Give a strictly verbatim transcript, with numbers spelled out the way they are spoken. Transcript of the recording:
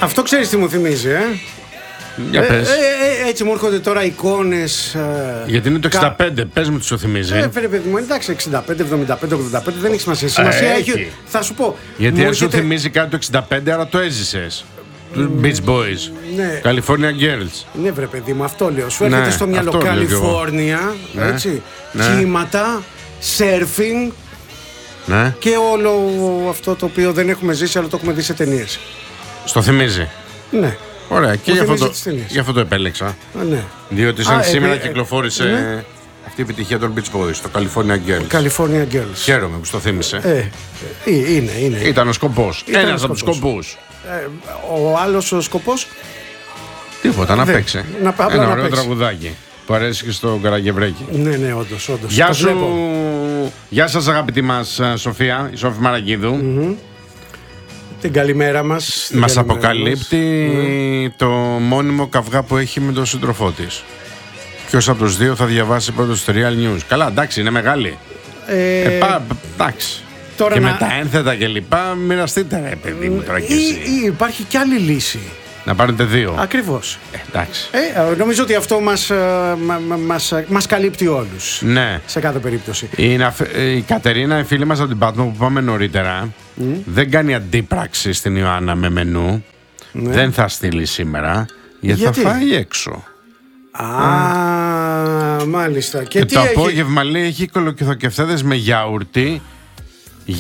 Αυτό ξέρεις τι μου θυμίζει, ε? Για πες. Ε, ε, ε, έτσι μου έρχονται τώρα εικόνες. Ε, Γιατί είναι το κα... εξήντα πέντε, πες μου τι σου θυμίζει. Ε, φέρε παιδί μου, εντάξει, εξήντα πέντε, εβδομήντα πέντε, ογδόντα πέντε δεν έχει σημασία. Σημασία Ε, έχει. έχει. Θα σου πω. Γιατί μου αν σου έρχεται- θυμίζει κάτι το εξήντα πέντε, άρα το έζησες. Beach Boys. Ναι. California Girls. Ναι, βρε παιδί μου, αυτό λέω. Σου Ναι, έρχεται στο μυαλό αυτό λέω κι εγώ. Καλιφόρνια, Ναι, έτσι. ναι. Κύματα, σέρφινγκ Ναι. και όλο αυτό το οποίο δεν έχουμε ζήσει, αλλά το έχουμε δει σε ταινίες. Στο θυμίζει. Ναι. Ωραία, και Μου γι' αυτό, θυμίζει το, τις ταινίες. γι' αυτό το επέλεξα. Α, ναι. Διότι σαν Α, σήμερα ε, ε, κυκλοφόρησε ναι. αυτή η επιτυχία των Beach Boys, το California Girls. California Girls. Χαίρομαι που στο θύμισε. Ε, ε, είναι, είναι. Ήταν ο σκοπός. Ήταν Ένας ο από τους σκοπός. σκοπούς. Ε, ο άλλος ο σκοπός. Τίποτα, να Δεν. παίξει. Να- απλά Ένα να ωραίο παίξει. τραγουδάκι που αρέσει και στο Καραγευρέκι. Ναι, ναι, όντως, όντως. Γεια Το σου. βλέπω. Γεια σας αγαπητή μας ε, Σοφία, η Σόφη Μαραγκίδου. Την καλημέρα μας. την Μας καλημέρα αποκαλύπτει το μόνιμο καυγά που έχει με τον σύντροφό της. Ποιος από τους δύο θα διαβάσει πρώτος στο Real News. Καλά, εντάξει, είναι μεγάλη. Ε, Ε, πά, εντάξει. τώρα Και να- με τα ένθετα και λοιπά, μοιραστείτε ρε παιδί μου τώρα κι ή, εσύ. ή υπάρχει κι άλλη λύση. Να πάρετε δύο. Ακριβώς. Ε, εντάξει. Ε, νομίζω ότι αυτό μας, ε, μα- μα- μας, μας καλύπτει όλους. Ναι. Σε κάθε περίπτωση. Η, Ναφ- η Κατερίνα, η φίλη μας από την Πάτμο που πάμε νωρίτερα, δεν κάνει αντίπραξη στην Ιωάννα με μενού. Δεν θα στείλει σήμερα, γιατί, Γιατί? θα φάει έξω. Α, μάλιστα. Και, Και τι το έχει? απόγευμα λέει έχει κολοκυθοκεφτέδες με γιαούρτι